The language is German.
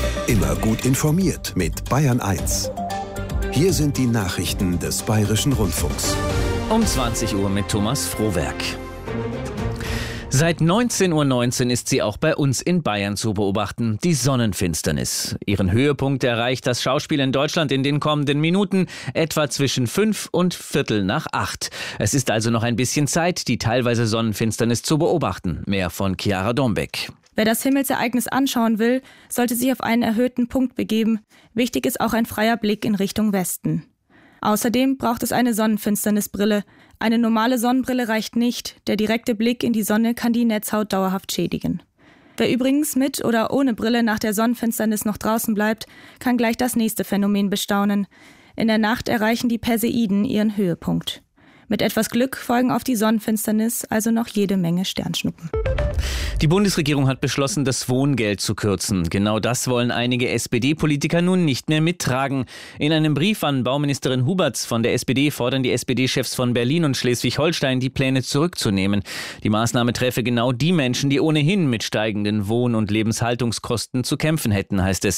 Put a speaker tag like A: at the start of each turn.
A: Immer gut informiert mit Bayern 1. Hier sind die Nachrichten des Bayerischen Rundfunks.
B: Um 20 Uhr mit Thomas Frohwerk. Seit 19:19 Uhr ist sie auch bei uns in Bayern zu beobachten, die Sonnenfinsternis. Ihren Höhepunkt erreicht das Schauspiel in Deutschland in den kommenden Minuten, etwa zwischen 5 und 7:45. Es ist also noch ein bisschen Zeit, die teilweise Sonnenfinsternis zu beobachten. Mehr von Chiara Dombeck.
C: Wer das Himmelsereignis anschauen will, sollte sich auf einen erhöhten Punkt begeben. Wichtig ist auch ein freier Blick in Richtung Westen. Außerdem braucht es eine Sonnenfinsternisbrille. Eine normale Sonnenbrille reicht nicht. Der direkte Blick in die Sonne kann die Netzhaut dauerhaft schädigen. Wer übrigens mit oder ohne Brille nach der Sonnenfinsternis noch draußen bleibt, kann gleich das nächste Phänomen bestaunen. In der Nacht erreichen die Perseiden ihren Höhepunkt. Mit etwas Glück folgen auf die Sonnenfinsternis also noch jede Menge Sternschnuppen.
B: Die Bundesregierung hat beschlossen, das Wohngeld zu kürzen. Genau das wollen einige SPD-Politiker nun nicht mehr mittragen. In einem Brief an Bauministerin Huberts von der SPD fordern die SPD-Chefs von Berlin und Schleswig-Holstein, die Pläne zurückzunehmen. Die Maßnahme treffe genau die Menschen, die ohnehin mit steigenden Wohn- und Lebenshaltungskosten zu kämpfen hätten, heißt es.